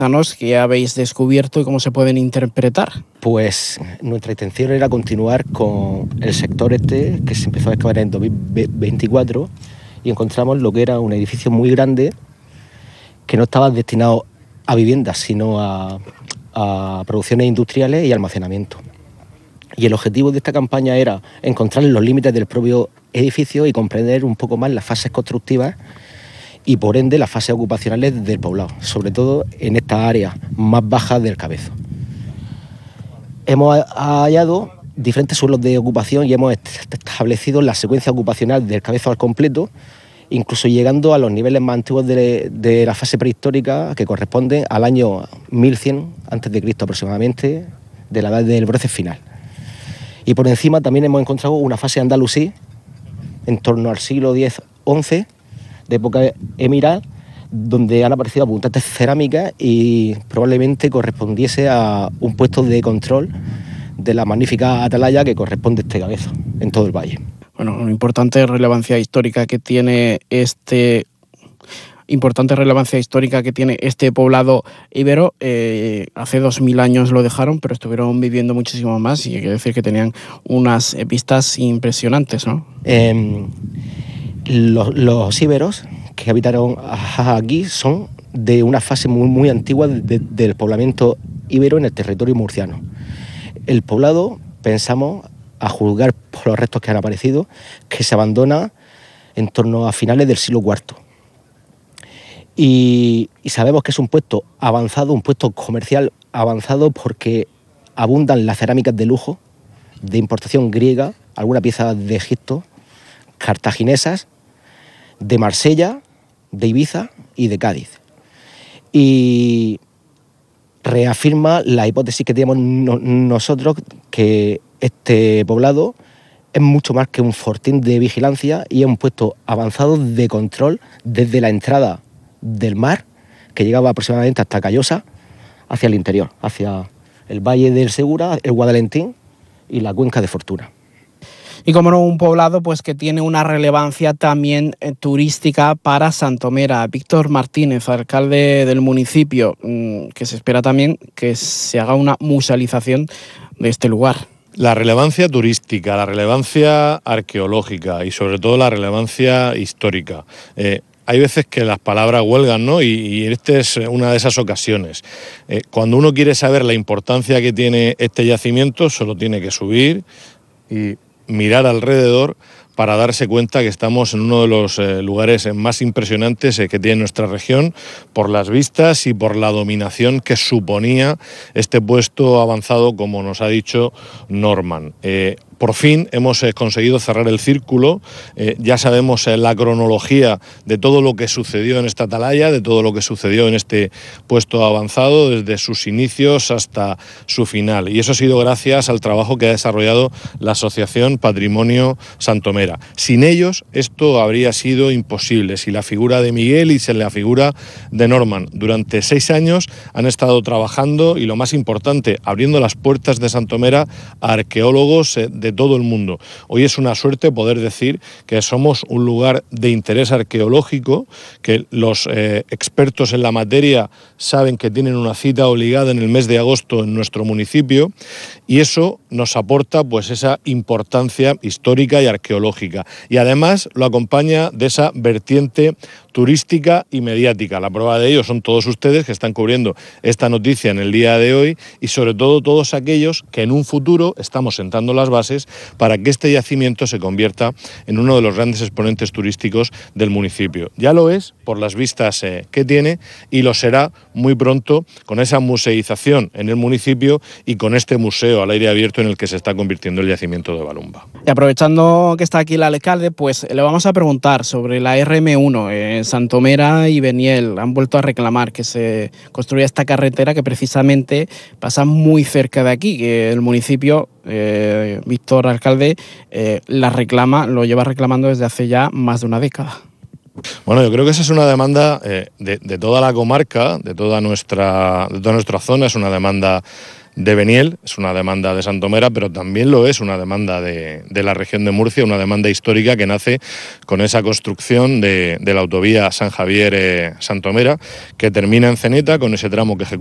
¿Qué habéis descubierto y cómo se pueden interpretar? Pues nuestra intención era continuar con el sector este que se empezó a excavar en 2024 y encontramos lo que era un edificio muy grande que no estaba destinado a viviendas, sino a producciones industriales y almacenamiento. Y el objetivo de esta campaña era encontrar los límites del propio edificio y comprender un poco más las fases constructivas y por ende las fases ocupacionales del poblado, sobre todo en estas áreas más bajas del Cabezo. Hemos hallado diferentes suelos de ocupación y hemos establecido la secuencia ocupacional del Cabezo al completo, incluso llegando a los niveles más antiguos de la fase prehistórica, que corresponden al año 1100 a.C. aproximadamente, de la edad del bronce final. Y por encima también hemos encontrado una fase andalusí, en torno al siglo X-XI, de época emiral, donde han aparecido abundantes cerámicas y probablemente correspondiese a un puesto de control de la magnífica atalaya que corresponde a este Cabezo en todo el valle. Bueno, una importante relevancia histórica que tiene este poblado íbero. Hace 2000 años lo dejaron, pero estuvieron viviendo muchísimo más y hay que decir que tenían unas vistas impresionantes, ¿no? Los íberos que habitaron aquí son de una fase muy antigua del poblamiento íbero en el territorio murciano. El poblado, pensamos, a juzgar por los restos que han aparecido, que se abandona en torno a finales del siglo IV. Y sabemos que es un puesto avanzado, un puesto comercial avanzado, porque abundan las cerámicas de lujo, de importación griega, alguna pieza de Egipto, cartaginesas, de Marsella, de Ibiza y de Cádiz. Y reafirma la hipótesis que teníamos nosotros, que este poblado es mucho más que un fortín de vigilancia y es un puesto avanzado de control desde la entrada del mar, que llegaba aproximadamente hasta Callosa, hacia el interior, hacia el Valle del Segura, el Guadalentín y la Cuenca de Fortuna. Y como no, un poblado pues que tiene una relevancia también turística para Santomera. Víctor Martínez, alcalde del municipio, que se espera también que se haga una musealización de este lugar. La relevancia turística, la relevancia arqueológica y sobre todo la relevancia histórica. Hay veces que las palabras huelgan, ¿no? Y esta es una de esas ocasiones. Cuando uno quiere saber la importancia que tiene este yacimiento, solo tiene que subir y mirar alrededor para darse cuenta que estamos en uno de los lugares más impresionantes que tiene nuestra región, por las vistas y por la dominación que suponía este puesto avanzado, como nos ha dicho Norman. Por fin hemos conseguido cerrar el círculo, ya sabemos la cronología de todo lo que sucedió en esta atalaya, de todo lo que sucedió en este puesto avanzado, desde sus inicios hasta su final. Y eso ha sido gracias al trabajo que ha desarrollado la Asociación Patrimonio Santomera. Sin ellos esto habría sido imposible. Sin la figura de Miguel y sin la figura de Norman. Durante 6 años han estado trabajando y, lo más importante, abriendo las puertas de Santomera a arqueólogos de todo el mundo. Hoy es una suerte poder decir que somos un lugar de interés arqueológico, que los expertos en la materia saben que tienen una cita obligada en el mes de agosto en nuestro municipio, y eso nos aporta pues esa importancia histórica y arqueológica. Y además lo acompaña de esa vertiente turística y mediática. La prueba de ello son todos ustedes que están cubriendo esta noticia en el día de hoy, y sobre todo todos aquellos que en un futuro estamos sentando las bases para que este yacimiento se convierta en uno de los grandes exponentes turísticos del municipio. Ya lo es por las vistas que tiene, y lo será muy pronto con esa museización en el municipio y con este museo al aire abierto en el que se está convirtiendo el yacimiento de Balumba. Y aprovechando que está aquí el alcalde, pues le vamos a preguntar sobre la RM1. Santomera y Beniel han vuelto a reclamar que se construya esta carretera que precisamente pasa muy cerca de aquí, que el municipio, Víctor, alcalde, lo lleva reclamando desde hace ya más de una década. Bueno, yo creo que esa es una demanda de toda la comarca, de toda nuestra zona. Es una demanda de Beniel, es una demanda de Santomera, pero también lo es una demanda de la región de Murcia, una demanda histórica que nace con esa construcción de la autovía San Javier-Santomera, que termina en Ceneta, con ese tramo que